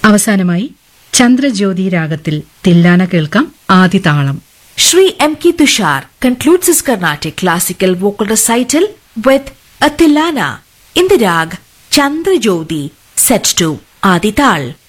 അവസാനമായി ചന്ദ്രജ്യോതി രാഗത്തിൽ തില്ലാന കേൾക്കാം, ആദിതാളം. Shri M.K. Tushar concludes his Carnatic classical vocal recital with a Tilana in the rag Chandra Jyoti set to Adi Tal.